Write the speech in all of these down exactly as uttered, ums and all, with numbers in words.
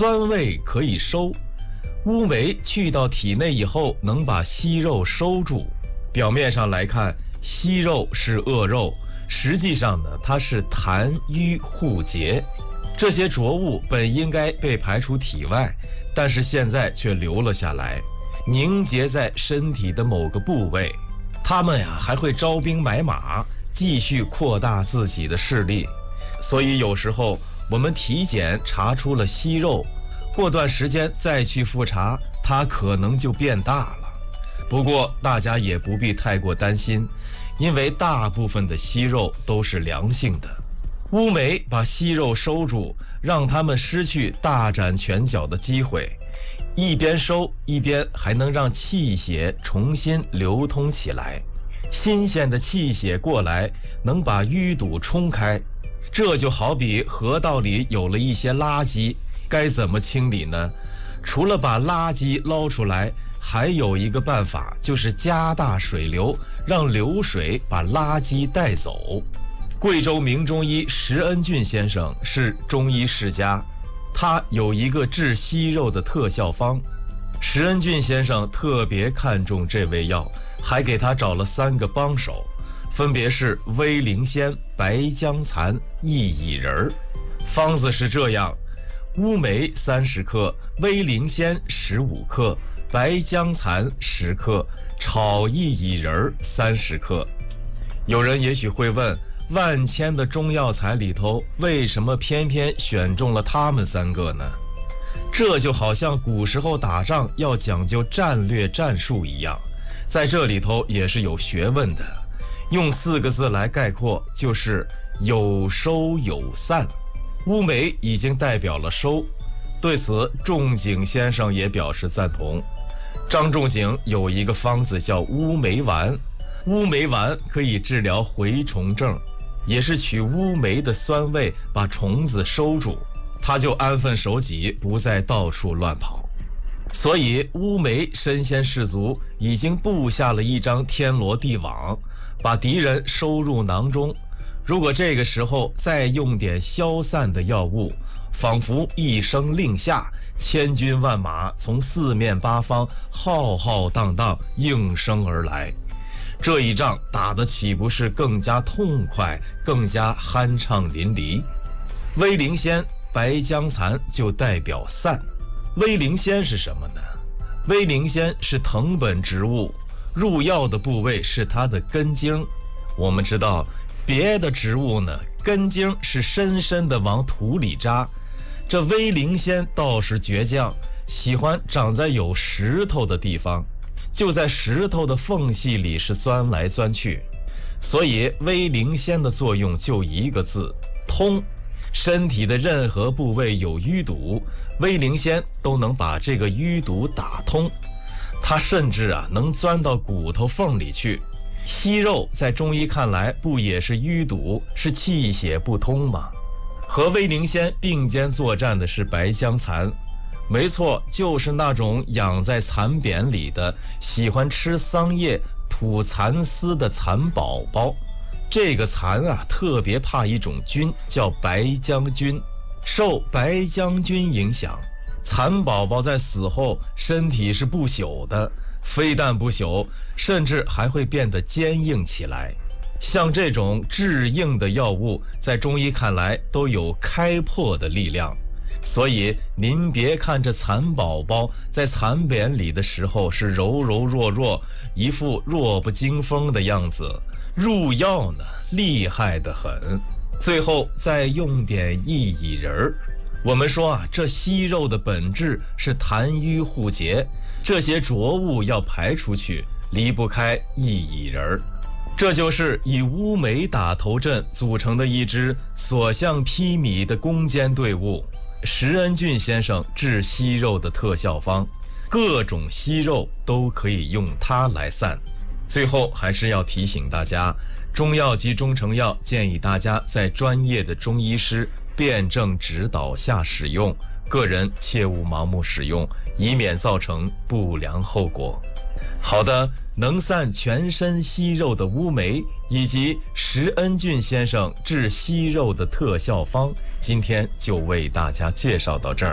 酸味可以收。乌梅去到体内以后，能把息肉收住。表面上来看，息肉是恶肉，实际上呢，它是痰瘀互结。这些浊物本应该被排出体外，但是现在却留了下来，凝结在身体的某个部位。它们呀，还会招兵买马，继续扩大自己的势力。所以有时候我们体检查出了息肉，过段时间再去复查，它可能就变大了。不过大家也不必太过担心，因为大部分的息肉都是良性的。乌梅把息肉收住，让它们失去大展拳脚的机会，一边收一边还能让气血重新流通起来。新鲜的气血过来，能把淤堵冲开。这就好比河道里有了一些垃圾，该怎么清理呢？除了把垃圾捞出来，还有一个办法，就是加大水流，让流水把垃圾带走。贵州名中医石恩俊先生是中医世家，他有一个治息肉的特效方。石恩俊先生特别看重这味药，还给他找了三个帮手，分别是威灵仙、白姜蚕、薏苡仁。方子是这样：乌梅三十克，威灵仙十五克，白姜蚕十克，炒薏苡仁三十克。有人也许会问，万千的中药材里头，为什么偏偏选中了他们三个呢？这就好像古时候打仗要讲究战略战术一样，在这里头也是有学问的。用四个字来概括，就是有收有散。乌梅已经代表了收，对此仲景先生也表示赞同。张仲景有一个方子叫乌梅丸，乌梅丸可以治疗蛔虫症，也是取乌梅的酸味把虫子收住，他就安分守己，不再到处乱跑。所以乌梅身先士卒，已经布下了一张天罗地网，把敌人收入囊中。如果这个时候再用点消散的药物，仿佛一声令下，千军万马从四面八方浩浩荡荡应声而来，这一仗打得岂不是更加痛快，更加酣畅淋漓？威灵仙、白姜蚕就代表散。威灵仙是什么呢？威灵仙是藤本植物，入药的部位是它的根茎。我们知道别的植物呢，根茎是深深的往土里扎，这威灵仙倒是倔强，喜欢长在有石头的地方，就在石头的缝隙里是钻来钻去。所以威灵仙的作用就一个字，通。身体的任何部位有淤堵，威灵仙都能把这个淤堵打通。它甚至啊能钻到骨头缝里去。息肉在中医看来不也是淤堵，是气血不通吗？和威灵仙并肩作战的是白姜蚕，没错，就是那种养在蚕匾里的，喜欢吃桑叶吐蚕丝的蚕宝宝。这个蚕啊，特别怕一种菌，叫白姜菌。受白姜菌影响，蚕宝宝在死后身体是不朽的，非但不朽，甚至还会变得坚硬起来。像这种致硬的药物，在中医看来都有开破的力量。所以您别看这蚕宝宝在蚕匾里的时候是柔柔弱弱，一副弱不禁风的样子，入药呢厉害得很。最后再用点薏苡仁儿。我们说啊，这息肉的本质是痰瘀互结，这些浊物要排出去，离不开薏苡仁儿。这就是以乌梅打头阵组成的一支所向披靡的攻坚队伍。石恩俊先生治息肉的特效方，各种息肉都可以用它来散。最后还是要提醒大家，中药及中成药建议大家在专业的中医师辩证指导下使用，个人切勿盲目使用，以免造成不良后果。好的，能散全身息肉的乌梅，以及石恩俊先生治息肉的特效方，今天就为大家介绍到这儿。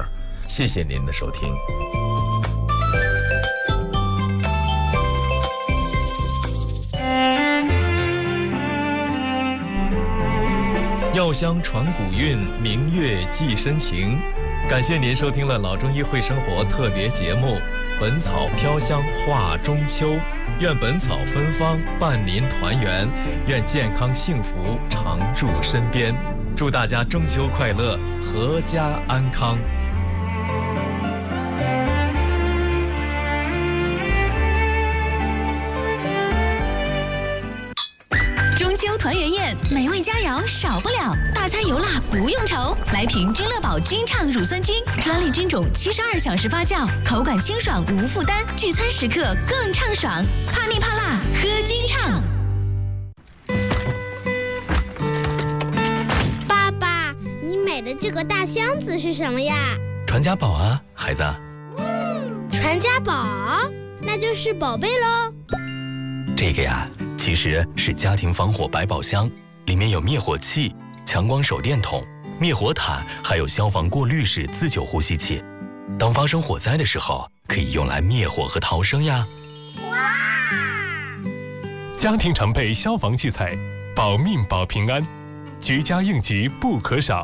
谢谢您的收听。药香传古韵，明月寄深情。感谢您收听了老中医会生活特别节目《本草飘香话中秋》，愿本草芬芳伴您团圆，愿健康幸福常驻身边。祝大家中秋快乐，阖家安康。 中秋团圆宴，美味佳肴少不了，大餐油辣不用愁。来瓶君乐宝君畅乳酸菌，专利菌种，七十二小时发酵，口感清爽无负担，聚餐时刻更畅爽。怕腻怕辣，喝君畅。 爸爸，你买的这个大箱子是什么呀？ 传家宝啊，孩子。 传家宝，那就是宝贝喽。 这个呀，其实是家庭防火百宝箱，里面有灭火器、强光手电筒、灭火毯，还有消防过滤式自救呼吸器。当发生火灾的时候，可以用来灭火和逃生呀。 哇！ 家庭常备消防器材，保命保平安，居家应急不可少。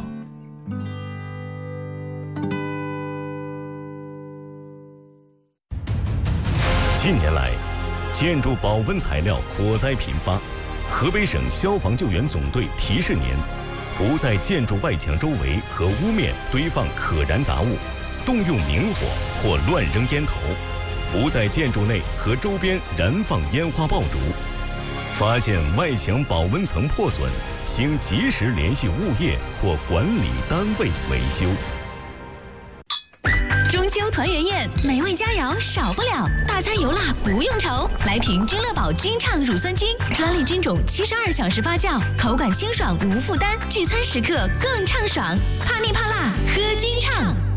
近年来，建筑保温材料火灾频发，河北省消防救援总队提示您：不在建筑外墙周围和屋面堆放可燃杂物，动用明火或乱扔烟头；不在建筑内和周边燃放烟花爆竹。发现外墙保温层破损，请及时联系物业或管理单位维修。 中秋团圆宴，美味佳肴少不了，大餐油辣不用愁。来瓶君乐宝君畅乳酸菌，专利菌种，七十二小时发酵，口感清爽无负担，聚餐时刻更畅爽。怕腻怕辣，喝君畅。